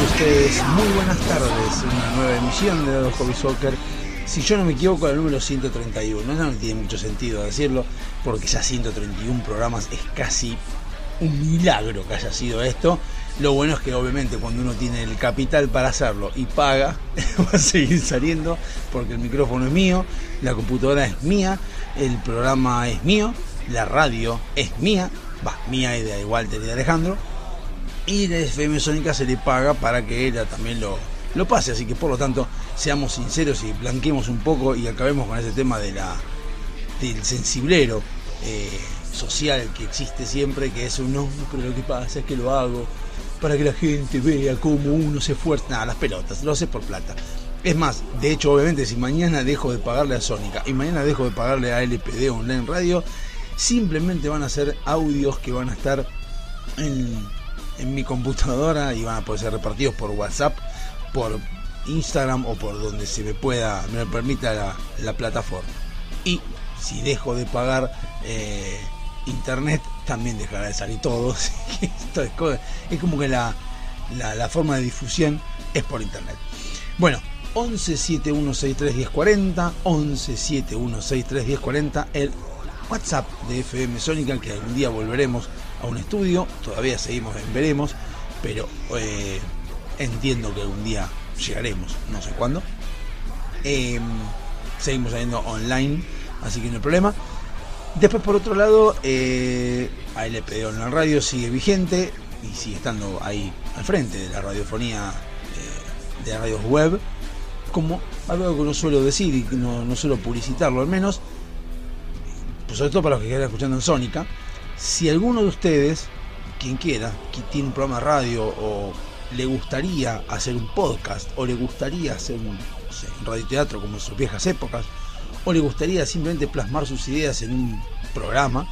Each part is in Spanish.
ustedes, muy buenas tardes. Una nueva emisión de Dados Hobby Soccer. Si yo no me equivoco, el número 131. No tiene mucho sentido decirlo, porque ya 131 programas es casi un milagro que haya sido esto. Lo bueno es que obviamente cuando uno tiene el capital para hacerlo y paga, va a seguir saliendo, porque el micrófono es mío, la computadora es mía, el programa es mío, la radio es mía, mía y de Walter y de Alejandro, y de FM Sónica se le paga para que ella también lo pase. Así que por lo tanto seamos sinceros y blanqueemos un poco y acabemos con ese tema del sensiblero social que existe siempre, que es un no, pero lo que pasa es que lo hago para que la gente vea cómo uno se esfuerza. Nada, las pelotas, lo haces por plata. Es más, de hecho, obviamente, si mañana dejo de pagarle a Sónica y mañana dejo de pagarle a LPD Online Radio, simplemente van a ser audios que van a estar en mi computadora y van a poder ser repartidos por WhatsApp, por Instagram o por donde se me permita la plataforma. Y si dejo de pagar internet, también dejará de salir todo. Es como que la forma de difusión es por internet. Bueno, 1171631040, 1171631040, el WhatsApp de FM Sónica, que algún día volveremos a un estudio. Todavía seguimos en veremos, pero entiendo que algún día llegaremos, no sé cuándo. Seguimos saliendo online, así que no hay problema. Después, por otro lado, ALPD Online Radio sigue vigente y sigue estando ahí al frente de la radiofonía de radios web, como algo que no suelo decir y que no suelo publicitarlo, al menos, pues sobre todo para los que quieran escuchando en Sónica. Si alguno de ustedes, quien quiera, que tiene un programa de radio o le gustaría hacer un podcast o le gustaría hacer un radioteatro como en sus viejas épocas, o le gustaría simplemente plasmar sus ideas en un programa,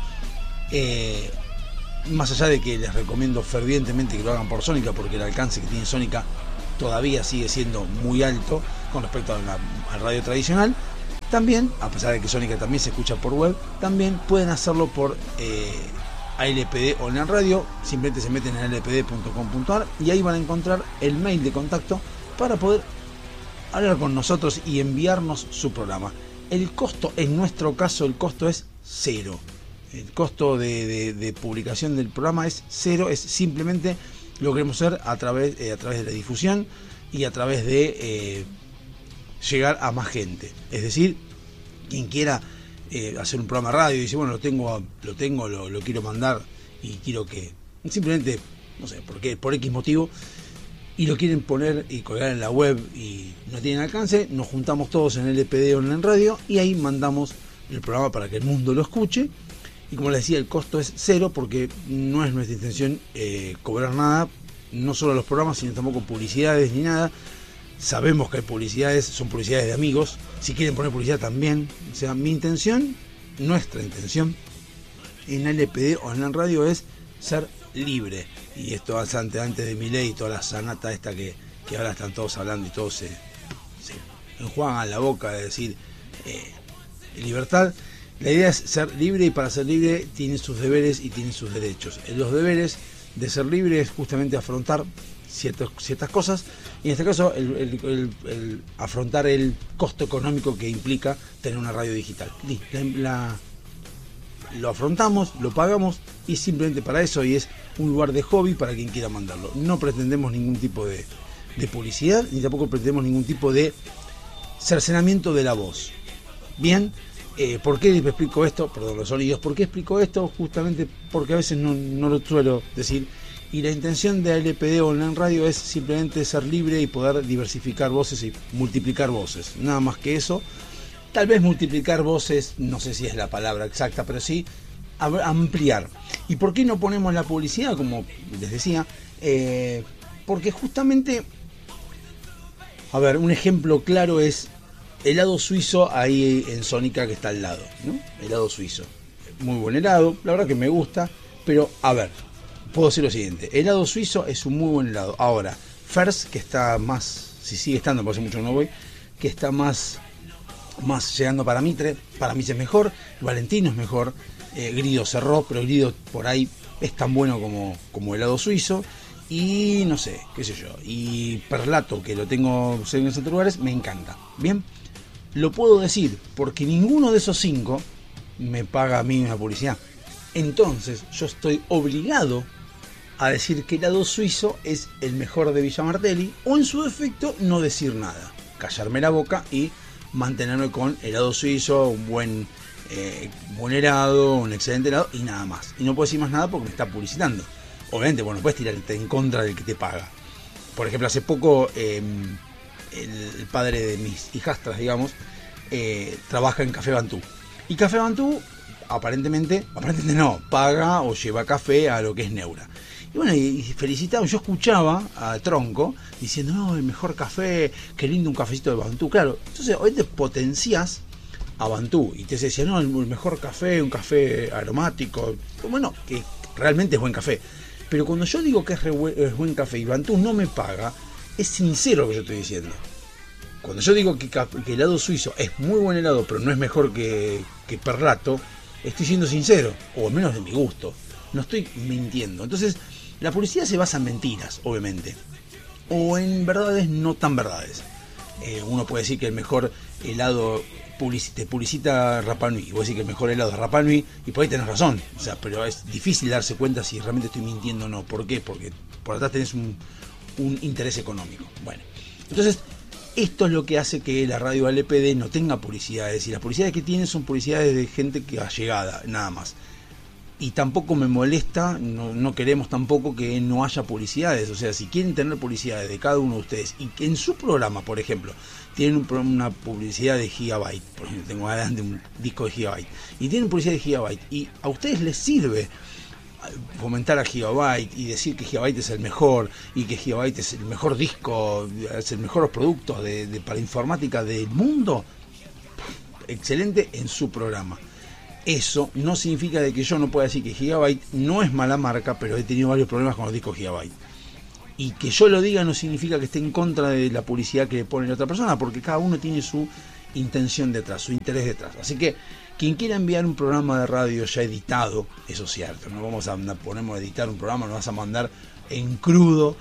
más allá de que les recomiendo fervientemente que lo hagan por Sónica, porque el alcance que tiene Sónica todavía sigue siendo muy alto con respecto al radio tradicional, también, a pesar de que Sónica también se escucha por web, también pueden hacerlo por ALPD Online Radio. Simplemente se meten en lpd.com.ar y ahí van a encontrar el mail de contacto para poder hablar con nosotros y enviarnos su programa. El costo, en nuestro caso, el costo es cero. El costo de publicación del programa es cero. Es simplemente lo queremos hacer a través de la difusión y a través de llegar a más gente. Es decir, quien quiera hacer un programa de radio y dice, bueno, lo quiero mandar y quiero que simplemente, no sé por qué, por X motivo, y lo quieren poner y colgar en la web y no tienen alcance, nos juntamos todos en LPD Online Radio y ahí mandamos el programa para que el mundo lo escuche. Y como les decía, el costo es cero, porque no es nuestra intención cobrar nada, no solo los programas, sino tampoco publicidades ni nada. Sabemos que hay publicidades, son publicidades de amigos, si quieren poner publicidad también. O sea, mi intención, nuestra intención en LPD Online Radio es ser libre. Y esto antes de mi ley, toda la sanata esta que ahora están todos hablando y todos se enjuagan la boca de decir libertad. La idea es ser libre, y para ser libre tiene sus deberes y tiene sus derechos. Los deberes de ser libre es justamente afrontar ciertas cosas, y en este caso el afrontar el costo económico que implica tener una radio digital. Lo afrontamos, lo pagamos, y simplemente para eso, y es un lugar de hobby para quien quiera mandarlo. No pretendemos ningún tipo de publicidad, ni tampoco pretendemos ningún tipo de cercenamiento de la voz. Bien, ¿por qué explico esto? Perdón, los sonidos. ¿Por qué explico esto? Justamente porque a veces no lo suelo decir. Y la intención de LPD Online Radio es simplemente ser libre y poder diversificar voces y multiplicar voces. Nada más que eso. Tal vez multiplicar voces, no sé si es la palabra exacta, pero sí ampliar. ¿Y por qué no ponemos la publicidad, como les decía? Porque justamente, a ver, un ejemplo claro es helado suizo ahí en Sónica, que está al lado, ¿no? Helado suizo. Muy buen helado, la verdad que me gusta, pero a ver, puedo decir lo siguiente: helado suizo es un muy buen helado. Ahora, Fers, que está más, si sigue estando, por hace mucho que no voy, que está más llegando para Mitre, para mí es mejor. Valentino es mejor. Grido cerró, pero Grido por ahí es tan bueno como helado suizo. y no sé, qué sé yo, y Perlato, que lo tengo en esos lugares, me encanta. Bien, lo puedo decir porque ninguno de esos 5 me paga a mí una publicidad. Entonces yo estoy obligado a decir que helado suizo es el mejor de Villa Martelli, o en su defecto no decir nada, callarme la boca y mantenerme con helado suizo, un buen helado, un excelente helado y nada más. Y no puedo decir más nada porque me está publicitando. Obviamente, bueno, puedes tirarte en contra del que te paga. Por ejemplo, hace poco el padre de mis hijastras, digamos, trabaja en Café Bantú. Y Café Bantú aparentemente no, paga o lleva café a lo que es Neura. Y bueno, y felicitaba, yo escuchaba a Tronco diciendo, no, el mejor café, qué lindo un cafecito de Bantú. Claro, entonces hoy te potencias a Bantú y te decía, no, el mejor café, un café aromático. Bueno, que realmente es buen café. Pero cuando yo digo que es buen café y Bantú no me paga, es sincero lo que yo estoy diciendo. Cuando yo digo que helado suizo es muy buen helado, pero no es mejor que Perlato, estoy siendo sincero, o al menos de mi gusto. No estoy mintiendo. Entonces, la publicidad se basa en mentiras, obviamente, o en verdades no tan verdades. Uno puede decir que el mejor helado te publicita Rapa Nui, y vos decís que el mejor helado es Rapa Nui, y por ahí tenés razón. O sea, pero es difícil darse cuenta si realmente estoy mintiendo o no. ¿Por qué? Porque por atrás tenés un interés económico. Bueno, entonces esto es lo que hace que la radio LPD no tenga publicidades, y las publicidades que tiene son publicidades de gente que ha llegado, nada más. Y tampoco me molesta, no queremos tampoco que no haya publicidades. O sea, si quieren tener publicidades de cada uno de ustedes, y que en su programa, por ejemplo, tienen una publicidad de Gigabyte, por ejemplo, tengo adelante un disco de Gigabyte, y tienen publicidad de Gigabyte, y a ustedes les sirve fomentar a Gigabyte y decir que Gigabyte es el mejor, y que Gigabyte es el mejor disco, es el mejor producto para informática del mundo, excelente en su programa. Eso no significa de que yo no pueda decir que Gigabyte no es mala marca, pero he tenido varios problemas con los discos Gigabyte. Y que yo lo diga no significa que esté en contra de la publicidad que pone la otra persona, porque cada uno tiene su intención detrás, su interés detrás. Así que quien quiera enviar un programa de radio ya editado, eso es cierto, no vamos a ponernos a editar un programa, nos vas a mandar en crudo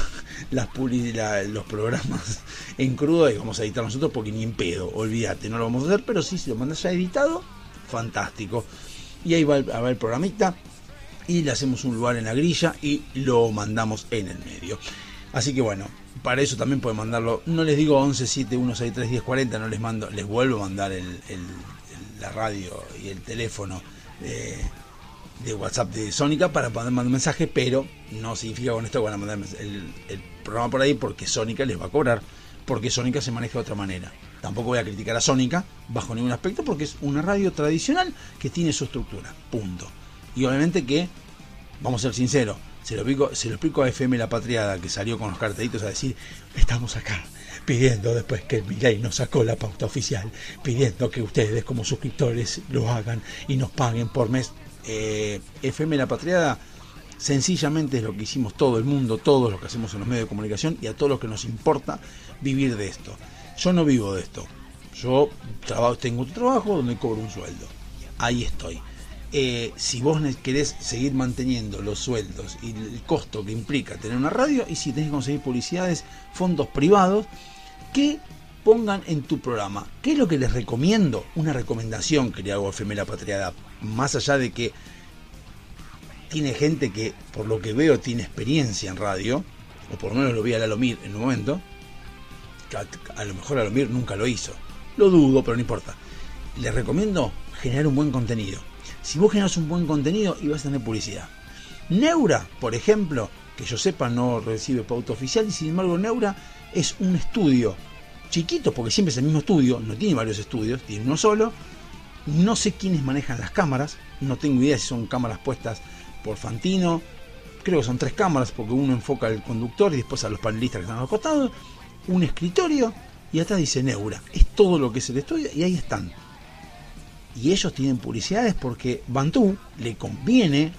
los programas en crudo, y vamos a editar nosotros porque ni en pedo, olvídate, no lo vamos a hacer, pero sí, si lo mandas ya editado, fantástico. Y ahí va el programita, y le hacemos un lugar en la grilla y lo mandamos en el medio. Así que bueno, para eso también pueden mandarlo, no les digo 1171631040, no les mando, les vuelvo a mandar la radio y el teléfono de WhatsApp de Sónica para poder mandar un mensaje, pero no significa con esto que van a mandar el programa por ahí, porque Sónica les va a cobrar, porque Sónica se maneja de otra manera. Tampoco voy a criticar a Sónica bajo ningún aspecto, porque es una radio tradicional que tiene su estructura, punto. Y obviamente que, vamos a ser sinceros, se lo explico a FM La Patriada, que salió con los cartelitos a decir, estamos acá pidiendo, después que Milei nos sacó la pauta oficial, pidiendo que ustedes como suscriptores lo hagan y nos paguen por mes. FM La Patriada sencillamente es lo que hicimos todo el mundo, todos los que hacemos en los medios de comunicación, y a todos los que nos importa vivir de esto. Yo no vivo de esto, yo tengo un trabajo donde cobro un sueldo, ahí estoy. Si vos querés seguir manteniendo los sueldos y el costo que implica tener una radio, y si tenés que conseguir publicidades, fondos privados que pongan en tu programa. ¿Qué es lo que les recomiendo? Una recomendación que le hago a FM La Patriada, más allá de que tiene gente que, por lo que veo, tiene experiencia en radio, o por lo menos lo vi a Lalomir en un momento, a lo mejor Lalomir nunca lo hizo, lo dudo, pero no importa. Les recomiendo generar un buen contenido. Si vos generas un buen contenido, y vas a tener publicidad. Neura, por ejemplo, que yo sepa, no recibe pauta oficial, y sin embargo Neura es un estudio chiquito, porque siempre es el mismo estudio, no tiene varios estudios, tiene uno solo. No sé quiénes manejan las cámaras, no tengo idea si son cámaras puestas por Fantino, creo que son 3 cámaras, porque uno enfoca al conductor y después a los panelistas que están a los costados, un escritorio, y atrás dice Neura. Es todo lo que es el estudio, y ahí están. Y ellos tienen publicidades porque le conviene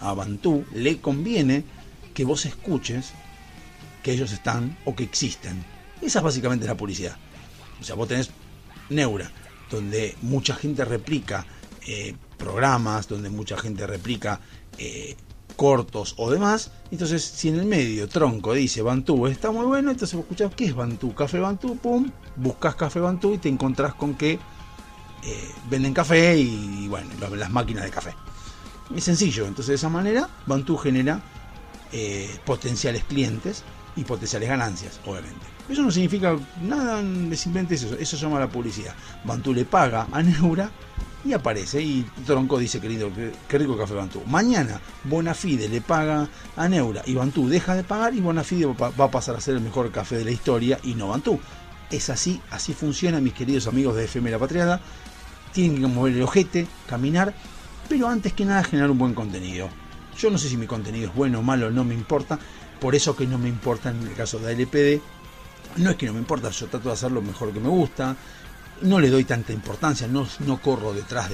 que vos escuches que ellos están o que existen. Esa es básicamente la publicidad. O sea, vos tenés Neura, donde mucha gente replica programas, donde mucha gente replica cortos o demás. Entonces, si en el medio Tronco dice Bantú está muy bueno, entonces vos escuchás, ¿qué es Bantú? Café Bantú, pum, buscas Café Bantú y te encontrás con que venden café y bueno, las máquinas de café. Es sencillo. Entonces, de esa manera Bantú genera potenciales clientes y potenciales ganancias, obviamente. Eso no significa nada, simplemente eso se llama la publicidad. Bantú le paga a Neura y aparece, y Tronco dice, querido, qué rico café Bantú. Mañana Bonafide le paga a Neura y Bantú deja de pagar, y Bonafide va a pasar a ser el mejor café de la historia y no Bantú. Es así funciona, mis queridos amigos de FM La Patriada. Tienen que mover el ojete, caminar, pero antes que nada generar un buen contenido. Yo no sé si mi contenido es bueno o malo, no me importa. Por eso que no me importa en el caso de LPD. No es que no me importa, yo trato de hacer lo mejor que me gusta. No le doy tanta importancia, no corro detrás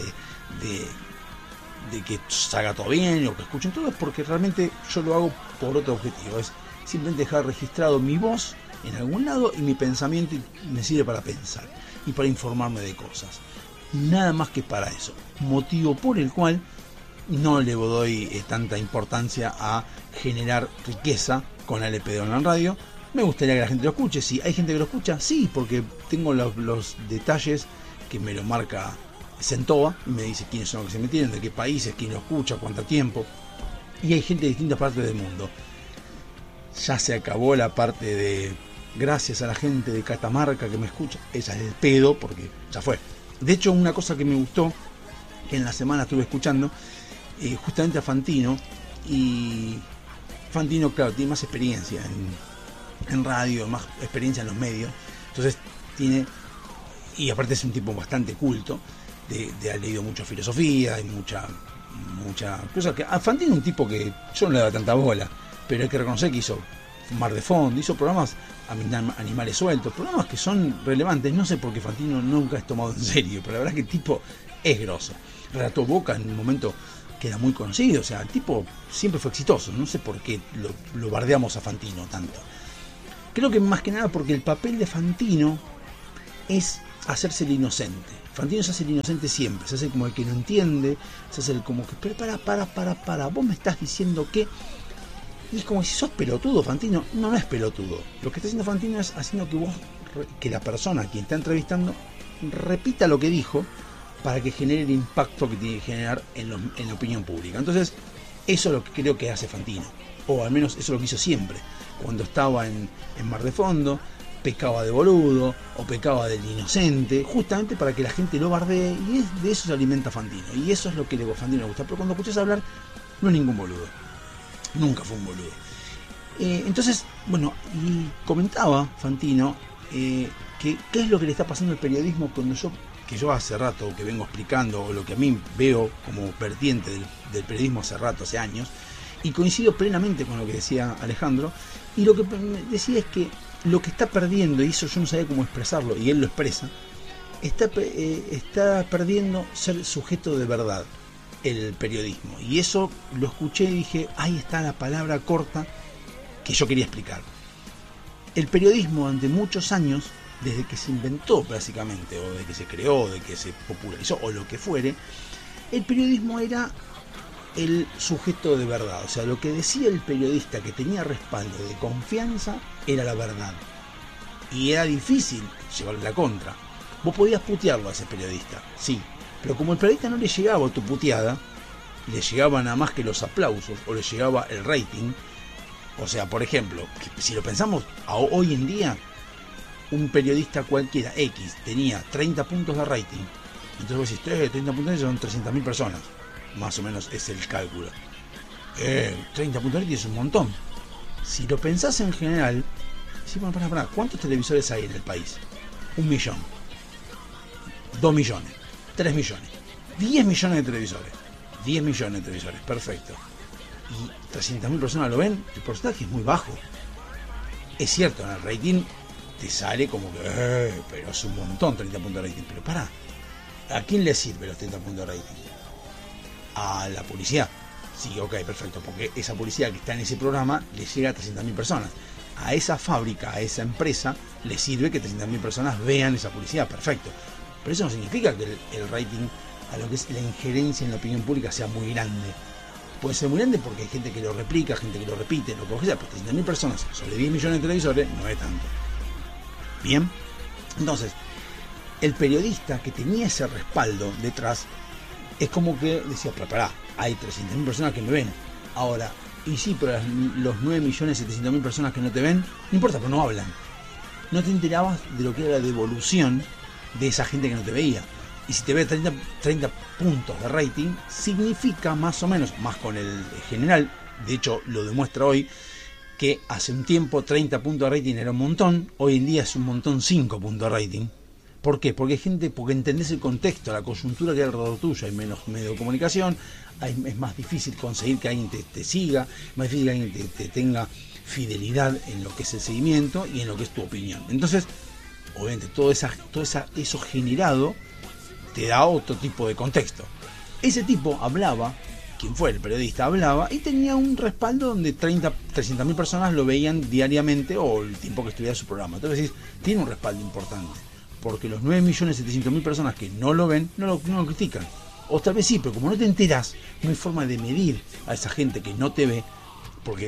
de que salga todo bien o que escuchen todo, porque realmente yo lo hago por otro objetivo. Es simplemente dejar registrado mi voz en algún lado y mi pensamiento, y me sirve para pensar y para informarme de cosas. Nada más que para eso. Motivo por el cual no le doy tanta importancia a generar riqueza con LPD Online Radio. Me gustaría que la gente lo escuche. Si hay gente que lo escucha, sí, porque tengo los detalles que me lo marca Centoa y me dice quiénes son los que se metieron, de qué países, quién lo escucha, cuánto tiempo. Y hay gente de distintas partes del mundo. Ya se acabó la parte de gracias a la gente de Catamarca que me escucha. Esa es el pedo, porque ya fue. De hecho, una cosa que me gustó, que en la semana estuve escuchando, justamente a Fantino, y Fantino, claro, tiene más experiencia en radio, más experiencia en los medios, entonces tiene, y aparte es un tipo bastante culto, ha leído mucha filosofía y mucha cosa, que a Fantino es un tipo que yo no le daba tanta bola, pero hay que reconocer que hizo Mar de Fondo, hizo programas Animales Sueltos, programas que son relevantes. No sé por qué Fantino nunca es tomado en serio, pero la verdad es que el tipo es grosso. Relató Boca en un momento que era muy conocido, o sea, el tipo siempre fue exitoso. No sé por qué lo bardeamos a Fantino tanto. Creo que más que nada porque el papel de Fantino es hacerse el inocente. Fantino se hace el inocente siempre, se hace como el que no entiende, se hace el como que, pero para, vos me estás diciendo que... Y es como si sos pelotudo, Fantino. No es pelotudo. Lo que está haciendo Fantino es haciendo que la persona a quien está entrevistando repita lo que dijo, para que genere el impacto que tiene que generar en la opinión pública. Entonces, eso es lo que creo que hace Fantino. O al menos eso es lo que hizo siempre. Cuando estaba en Mar de Fondo, pecaba de boludo o pecaba del inocente, justamente para que la gente lo bardee, y de eso se alimenta Fantino. Y eso es lo que a Fantino le gusta. Pero cuando escuchas hablar, no es ningún boludo. Nunca fue un boludo. Entonces, bueno, y comentaba Fantino qué es lo que le está pasando al periodismo que yo hace rato que vengo explicando, o lo que a mí veo como vertiente del periodismo hace rato, hace años, y coincido plenamente con lo que decía Alejandro, y lo que decía es que lo que está perdiendo, y eso yo no sabía cómo expresarlo, y él lo expresa, está perdiendo ser sujeto de verdad el periodismo. Y eso lo escuché y dije, ahí está la palabra corta que yo quería explicar. El periodismo durante muchos años, desde que se inventó básicamente, o de que se creó, de que se popularizó, o lo que fuere, el periodismo era el sujeto de verdad. O sea, lo que decía el periodista que tenía respaldo de confianza era la verdad. Y era difícil llevarle la contra. Vos podías putearlo a ese periodista, sí, pero como el periodista no le llegaba a tu puteada, le llegaban nada más que los aplausos, o le llegaba el rating. O sea, por ejemplo, si lo pensamos hoy en día, un periodista cualquiera, X, tenía 30 puntos de rating. Entonces vos decís, 30 puntos son 300.000 personas. Más o menos es el cálculo. 30 puntos de rating es un montón. Si lo pensás en general, sí, bueno, para, ¿cuántos televisores hay en el país? 1 millón. 2 millones. 3 millones, 10 millones de televisores, 10 millones de televisores, perfecto, y 300.000 personas lo ven, el porcentaje es muy bajo. Es cierto, en el rating te sale como que, pero es un montón 30 puntos de rating, pero para, ¿a quién le sirve los 30 puntos de rating? A la publicidad. Sí, ok, perfecto, porque esa publicidad que está en ese programa le llega a 300.000 personas. A esa fábrica, a esa empresa, le sirve que 300.000 personas vean esa publicidad, perfecto. Pero eso no significa que el rating, a lo que es la injerencia en la opinión pública, sea muy grande. puede ser muy grande porque hay gente que lo replica, gente que lo repite, lo que sea, pero 300.000 personas sobre 10 millones de televisores no es tanto. Bien, entonces, el periodista que tenía ese respaldo detrás, es como que decía, pero pará, hay 300.000 personas que me ven. Ahora, y sí, pero los 9.700.000 personas que no te ven, no importa, pero no hablan. No te enterabas de lo que era la devolución de esa gente que no te veía. Y si te ve 30 puntos de rating, significa más o menos, más con el general, de hecho lo demuestra hoy, que hace un tiempo 30 puntos de rating era un montón, hoy en día es un montón 5 puntos de rating. ¿Por qué? Porque hay gente, porque entendés el contexto, la coyuntura que hay alrededor tuyo, hay menos medio de comunicación, es más difícil conseguir que alguien te siga, es más difícil que alguien te tenga fidelidad en lo que es el seguimiento y en lo que es tu opinión. Entonces, obviamente, todo eso generado te da otro tipo de contexto. Ese tipo hablaba, quien fue el periodista, hablaba y tenía un respaldo donde 300.000 personas lo veían diariamente o el tiempo que estuviera su programa. Entonces decís, tiene un respaldo importante, porque los 9.700.000 personas que no lo ven, no lo critican. O tal vez sí, pero como no te enterás, no hay forma de medir a esa gente que no te ve, porque,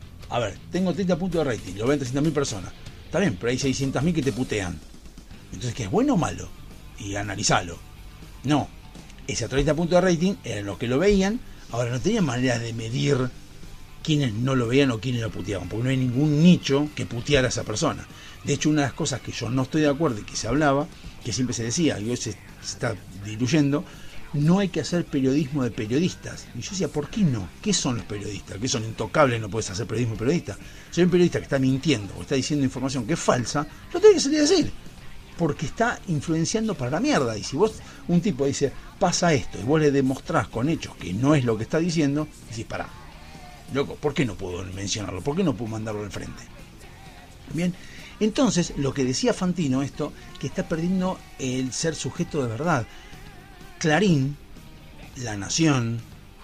a ver, tengo 30 puntos de rating, lo ven 300.000 personas, está bien, pero hay 600.000 que te putean. Entonces, ¿qué es bueno o malo? Y analizalo. No, ese 30 puntos de rating eran los que lo veían, ahora no tenían manera de medir quiénes no lo veían o quiénes lo puteaban, porque no hay ningún nicho que puteara a esa persona. De hecho, una de las cosas que yo no estoy de acuerdo y que se hablaba, que siempre se decía, y hoy se está diluyendo, no hay que hacer periodismo de periodistas. Y yo decía, ¿por qué no? ¿Qué son los periodistas? ¿Qué son intocables? No puedes hacer periodismo de periodista. Si hay un periodista que está mintiendo o está diciendo información que es falsa, lo tiene que salir a decir, porque está influenciando para la mierda. Y si vos, un tipo dice, pasa esto, y vos le demostrás con hechos que no es lo que está diciendo, decís, pará, loco, ¿por qué no puedo mencionarlo? ¿Por qué no puedo mandarlo al frente? Bien, entonces, lo que decía Fantino, esto, que está perdiendo el ser sujeto de verdad. Clarín, La Nación,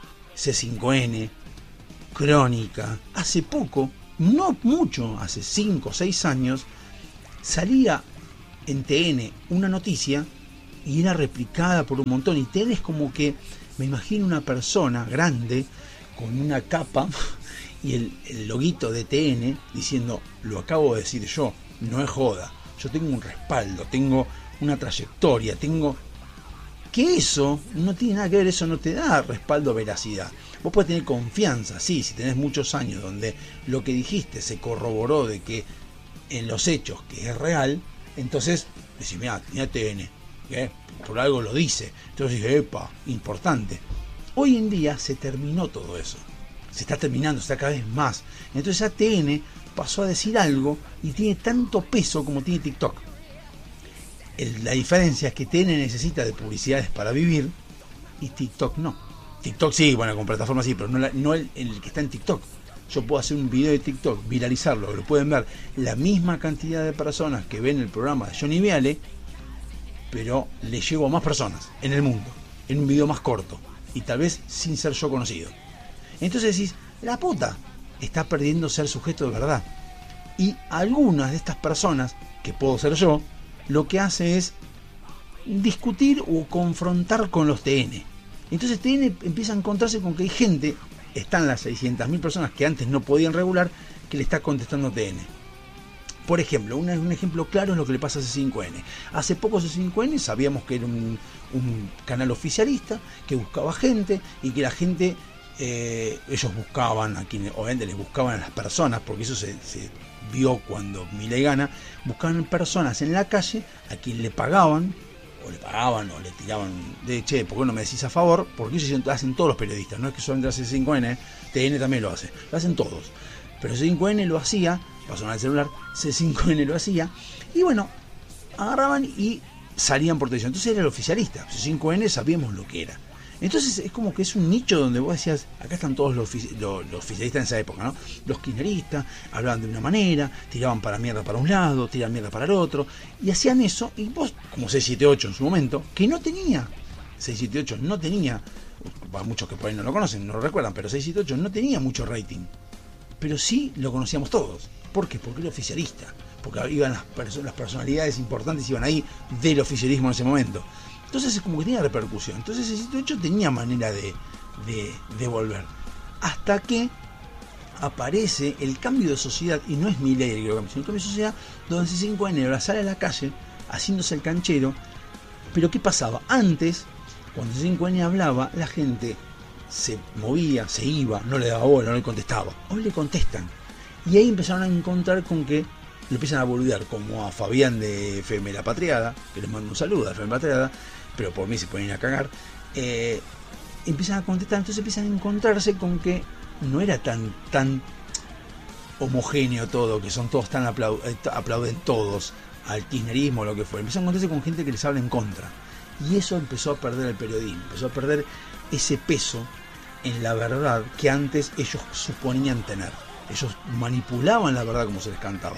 C5N, Crónica, hace poco, no mucho, hace 5 o 6 años, salía en TN una noticia y era replicada por un montón. Y TN es como que, me imagino una persona grande con una capa y el loguito de TN diciendo, lo acabo de decir yo, no es joda, yo tengo un respaldo, tengo una trayectoria, tengo... Que eso no tiene nada que ver, eso no te da respaldo, veracidad. Vos podés tener confianza, sí, si tenés muchos años donde lo que dijiste se corroboró de que en los hechos que es real, entonces decís, mira TN, ¿eh? Por algo lo dice. Entonces dije, epa, importante. Hoy en día se terminó todo eso. Se está terminando, está cada vez más. Entonces ATN pasó a decir algo y tiene tanto peso como tiene TikTok. La diferencia es que TN necesita de publicidades para vivir y TikTok no. TikTok sí, bueno, con plataformas sí, pero no el que está en TikTok. Yo puedo hacer un video de TikTok, viralizarlo, lo pueden ver la misma cantidad de personas que ven el programa de Johnny Viale, pero le llego a más personas en el mundo, en un video más corto y tal vez sin ser yo conocido. Entonces decís, la puta está perdiendo ser sujeto de verdad. Y algunas de estas personas, que puedo ser yo, lo que hace es discutir o confrontar con los TN. Entonces TN empieza a encontrarse con que hay gente, están las 600.000 personas que antes no podían regular, que le está contestando TN. Por ejemplo, un ejemplo claro es lo que le pasa a C5N. Hace poco C5N sabíamos que era un canal oficialista, que buscaba gente y que la gente, ellos buscaban a quienes, obviamente les buscaban a las personas, porque eso se vio cuando Milei gana, buscaban personas en la calle a quien le pagaban o le tiraban de, che, ¿por qué no me decís a favor? Porque eso lo hacen todos los periodistas, no es que solamente hace C5N, TN también lo hace, lo hacen todos. Pero C5N lo hacía, pasó al celular, C5N lo hacía, y bueno, agarraban y salían por televisión. Entonces era el oficialista, C5N sabíamos lo que era. Entonces es como que es un nicho donde vos decías, acá están todos los oficialistas en esa época, ¿no? Los kirchneristas hablaban de una manera, tiraban para mierda para un lado, tiraban mierda para el otro, y hacían eso, y vos, como 678 en su momento, que no tenía, 678 no tenía, para muchos que por ahí no lo conocen, no lo recuerdan, pero 678 no tenía mucho rating, pero sí lo conocíamos todos. ¿Por qué? Porque era oficialista, porque iban las personalidades importantes, iban ahí del oficialismo en ese momento. Entonces es como que tenía repercusión. Entonces ese hecho tenía manera de volver. hasta que aparece el cambio de sociedad, y no es Milei que lo cambia, sino el cambio de sociedad, donde C5N ahora sale a la calle haciéndose el canchero. Pero ¿qué pasaba? Antes, cuando C5N hablaba, la gente se movía, se iba, no le daba bola, no le contestaba. Hoy le contestan. Y ahí empezaron a encontrar con que lo empiezan a boludear, como a Fabián de FM La Patriada, que les mando un saludo a FM La Patriada, pero por mí se pueden ir a cagar. Empiezan a contestar, entonces empiezan a encontrarse con que no era tan homogéneo todo, que son todos tan aplauden todos al kirchnerismo o lo que fue. Empiezan a encontrarse con gente que les habla en contra. Y eso empezó a perder el periodismo, empezó a perder ese peso en la verdad que antes ellos suponían tener. Ellos manipulaban la verdad como se les cantaba.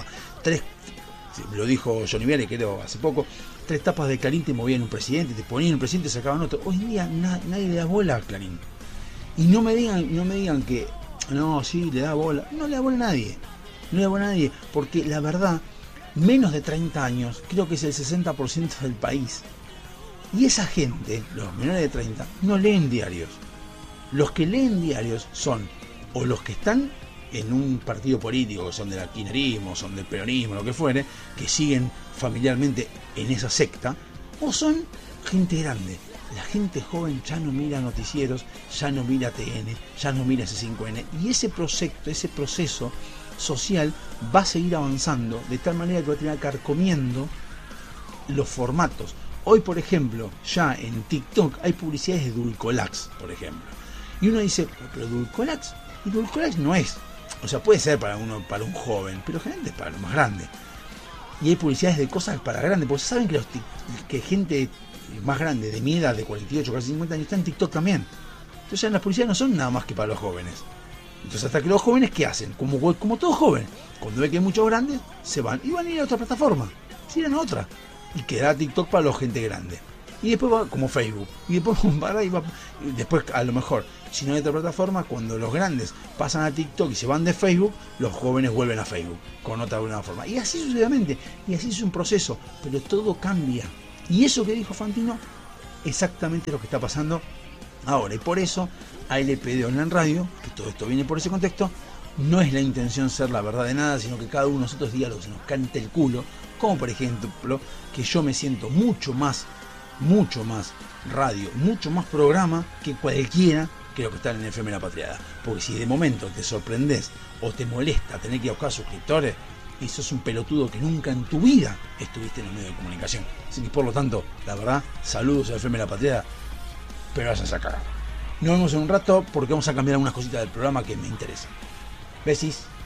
Lo dijo Johnny Viale, creo, hace poco, 3 tapas de Clarín te movían un presidente, te ponían un presidente y sacaban otro. Hoy en día nadie le da bola a Clarín. Y no me digan que no, sí, le da bola. No le da bola a nadie. No le da bola a nadie. Porque la verdad, menos de 30 años, creo que es el 60% del país. Y esa gente, los menores de 30, no leen diarios. Los que leen diarios son o los que están en un partido político, son del kirchnerismo, son del peronismo, lo que fuere, que siguen familiarmente en esa secta, o son gente grande. La gente joven ya no mira noticieros, ya no mira TN, ya no mira C5N, y ese proceso social va a seguir avanzando de tal manera que va a tener carcomiendo los formatos. Hoy, por ejemplo, ya en TikTok hay publicidades de Dulcolax, por ejemplo, y uno dice, pero Dulcolax, y Dulcolax no es, o sea, puede ser para un joven, pero generalmente es para los más grandes. Y hay publicidades de cosas para grandes, porque saben que gente más grande, de mi edad, de 48, casi 50 años, está en TikTok también. Entonces ya las publicidades no son nada más que para los jóvenes. Entonces hasta que los jóvenes, ¿qué hacen? Como todo joven, cuando ve que hay muchos grandes, se van y van a ir a otra plataforma, se irán a otra, y quedará TikTok para la gente grande. Y después va como Facebook, y después después a lo mejor, si no hay otra plataforma, cuando los grandes pasan a TikTok y se van de Facebook, los jóvenes vuelven a Facebook con otra nueva forma, y así sucesivamente, y así es un proceso, pero todo cambia. Y eso que dijo Fantino, exactamente lo que está pasando ahora. Y por eso ALP de Online Radio, que todo esto viene por ese contexto, no es la intención ser la verdad de nada, sino que cada uno de nosotros diga lo que se nos cante el culo. Como por ejemplo, que yo me siento mucho más radio, mucho más programa que cualquiera que lo que está en FM La Patriada. Porque si de momento te sorprendés o te molesta tener que ir a buscar suscriptores, y sos un pelotudo que nunca en tu vida estuviste en el medio de comunicación. Así que por lo tanto, la verdad, saludos a FM La Patriada, pero vayan a cagar. Nos vemos en un rato porque vamos a cambiar algunas cositas del programa que me interesan. Besis.